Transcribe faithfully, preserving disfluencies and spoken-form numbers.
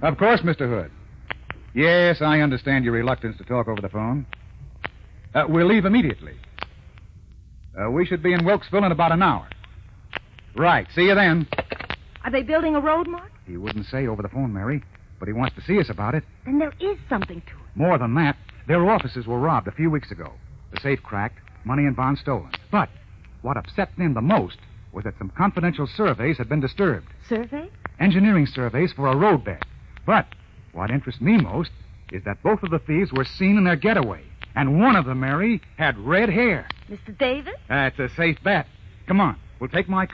Of course, Mister Hood. Yes, I understand your reluctance to talk over the phone. Uh, we'll leave immediately. Uh, we should be in Wilkesville in about an hour. Right. See you then. Are they building a road, Mark? He wouldn't say over the phone, Mary, but he wants to see us about it. Then there is something to it. More than that, their offices were robbed a few weeks ago. The safe cracked, money and bonds stolen. But what upset them the most was that some confidential surveys had been disturbed. Survey? Engineering surveys for a road bed. But what interests me most is that both of the thieves were seen in their getaway. And one of them, Mary, had red hair. Mister Davis? That's a safe bet. Come on. We'll take my